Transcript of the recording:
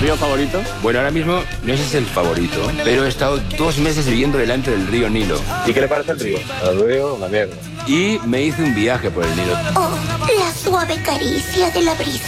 río favorito? Bueno, ahora mismo no ese es el favorito, pero he estado 2 meses viviendo delante del río Nilo. ¿Y qué le parece el río? El río, una mierda. Y me hice un viaje por el Nilo. Oh, la suave caricia de la brisa.